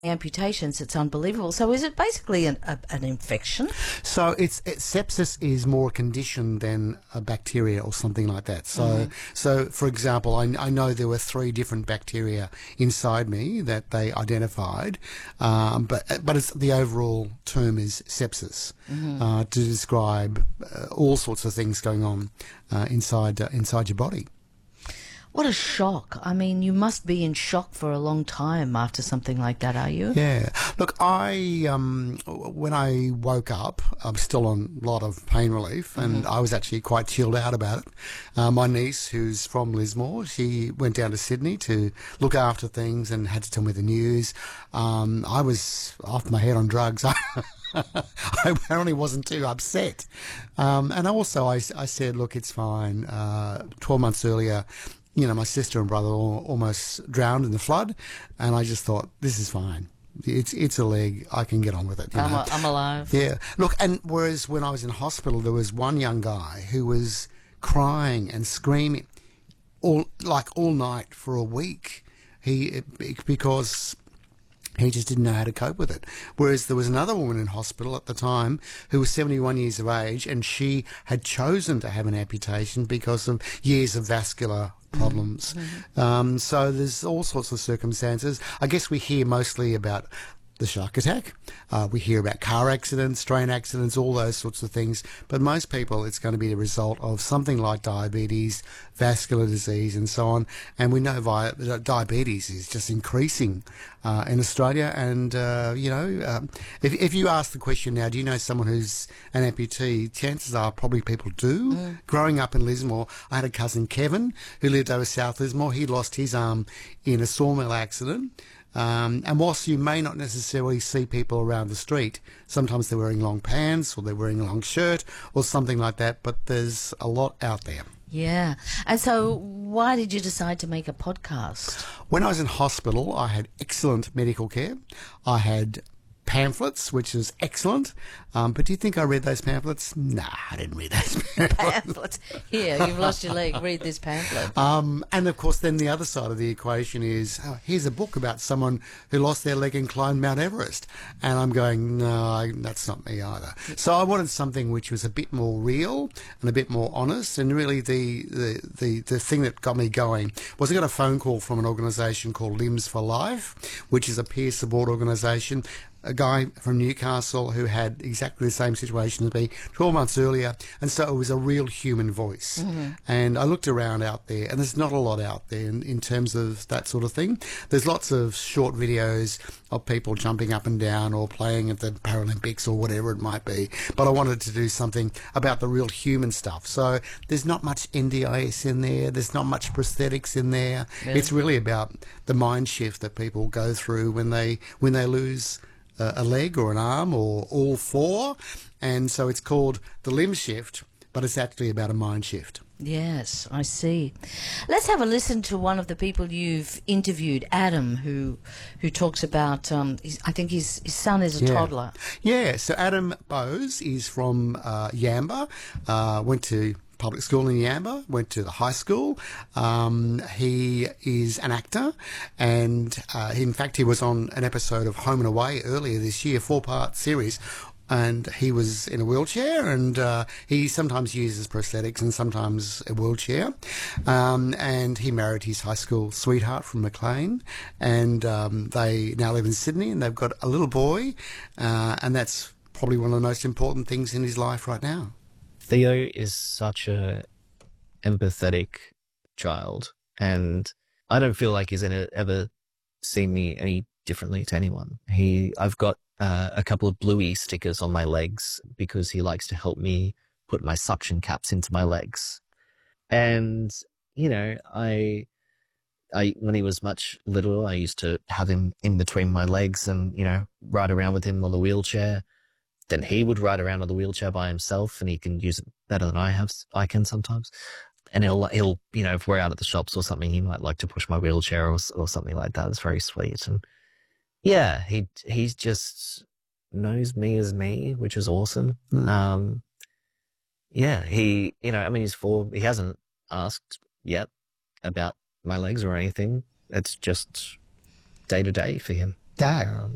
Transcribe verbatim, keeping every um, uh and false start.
amputations. It's unbelievable. So is it basically an, a, an infection? So it's it, sepsis is more a condition than a bacteria or something like that. So, mm-hmm. so for example, I, I know there were three different bacteria inside me that they identified, um, but but it's, the overall term is sepsis, mm-hmm. uh, to describe uh, all sorts of things going on uh, inside uh, inside your body. What a shock. I mean, you must be in shock for a long time after something like that, are you? Yeah. Look, I, um, when I woke up, I'm still on a lot of pain relief, and mm-hmm. I was actually quite chilled out about it. Uh, my niece, who's from Lismore, she went down to Sydney to look after things and had to tell me the news. Um, I was off my head on drugs. I apparently wasn't too upset. Um, and also I, I said, look, it's fine. Uh, twelve months earlier, you know, my sister and brother all, almost drowned in the flood, and I just thought, this is fine. It's it's a leg. I can get on with it. You I'm, know? a, I'm alive. Yeah. Look, and whereas when I was in hospital, there was one young guy who was crying and screaming all like all night for a week. He because he just didn't know how to cope with it. Whereas there was another woman in hospital at the time who was seventy-one years of age, and she had chosen to have an amputation because of years of vascular problems. Mm-hmm. Um, so there's all sorts of circumstances. I guess we hear mostly about the shark attack. Uh, we hear about car accidents, train accidents, all those sorts of things. But most people, it's going to be the result of something like diabetes, vascular disease, and so on. And we know via, diabetes is just increasing uh, in Australia. And, uh, you know, um, if, if you ask the question now, do you know someone who's an amputee? Chances are probably people do. Mm. Growing up in Lismore, I had a cousin, Kevin, who lived over South Lismore. He lost his arm in a sawmill accident. Um, and whilst you may not necessarily see people around the street, sometimes they're wearing long pants or they're wearing a long shirt or something like that, but there's a lot out there. Yeah. And so why did you decide to make a podcast? When I was in hospital, I had excellent medical care. I had pamphlets, which is excellent. Um, but do you think I read those pamphlets? Nah, I didn't read those pamphlets. Pamphlets. Here, you've lost your leg. Read this pamphlet. Um, and, of course, then the other side of the equation is, oh, here's a book about someone who lost their leg and climbed Mount Everest. And I'm going, no, that's not me either. So I wanted something which was a bit more real and a bit more honest. And really the, the, the, the thing that got me going was I got a phone call from an organisation called Limbs for Life, which is a peer support organisation. A guy from Newcastle who had exactly the same situation as me twelve months earlier, and so it was a real human voice. Mm-hmm. And I looked around out there, and there's not a lot out there in, in terms of that sort of thing. There's lots of short videos of people jumping up and down or playing at the Paralympics or whatever it might be, but I wanted to do something about the real human stuff. So there's not much N D I S in there, there's not much prosthetics in there. Yeah. It's really about the mind shift that people go through when they when they lose a leg or an arm or all four, and so it's called the limb shift, but it's actually about a mind shift. Yes, I see. Let's have a listen to one of the people you've interviewed, Adam, who who talks about, um, his, I think his, his son is a yeah. toddler. Yeah, so Adam Bowes is from uh, Yamba, uh, went to public school in Yamba, went to the high school. Um, he is an actor, and uh, in fact he was on an episode of Home and Away earlier this year, four-part series, and he was in a wheelchair, and uh, he sometimes uses prosthetics and sometimes a wheelchair. Um, and he married his high school sweetheart from Maclean, and um, they now live in Sydney, and they've got a little boy, uh, and that's probably one of the most important things in his life right now. Theo is such a empathetic child, and I don't feel like he's ever seen me any differently to anyone. He, I've got uh, a couple of Bluey stickers on my legs because he likes to help me put my suction caps into my legs. And, you know, I, I, when he was much little, I used to have him in between my legs and, you know, ride around with him on the wheelchair. Then he would ride around on the wheelchair by himself, and he can use it better than I have. I can sometimes. And he'll, he'll, you know, if we're out at the shops or something, he might like to push my wheelchair or, or something like that. It's very sweet. And yeah, he, he's just knows me as me, which is awesome. Mm. Um, yeah, he, you know, I mean, he's four. He hasn't asked yet about my legs or anything. It's just day to day for him. Dad, um,